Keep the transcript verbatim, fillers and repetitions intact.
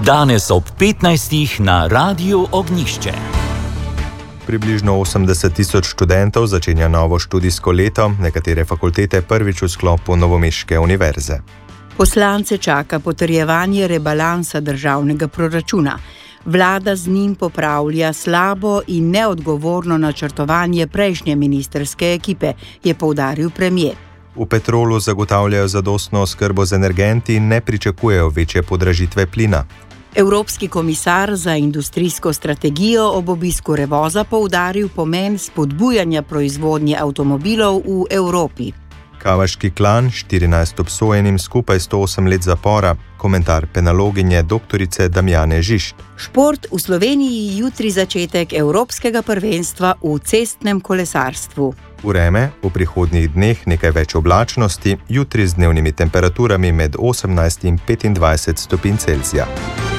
Danes ob petnajstih na Radiu Ognjišče. Približno osemdeset tisoč študentov začenja novo študijsko leto, nekatere fakultete prvič v sklopu Novomeške univerze. Poslance čaka potrjevanje rebalansa državnega proračuna. Vlada z njim popravlja slabo in neodgovorno načrtovanje prejšnje ministrske ekipe, je poudaril premier. V Petrolu zagotavljajo zadostno oskrbo z energenti in ne pričakujejo večje podražitve plina. Evropski komisar za industrijsko strategijo ob obisku Revoza poudaril pomen spodbujanja proizvodnje avtomobilov v Evropi. Kavaški klan, štirinajst obsojenim, skupaj sto osem let zapora. Komentar penaloginje doktorice Damjane Žižt. Šport v Sloveniji, jutri začetek evropskega prvenstva v cestnem kolesarstvu. Vreme, v prihodnjih dneh nekaj več oblačnosti, jutri z dnevnimi temperaturami med osemnajst in petindvajset stopinj Celzija.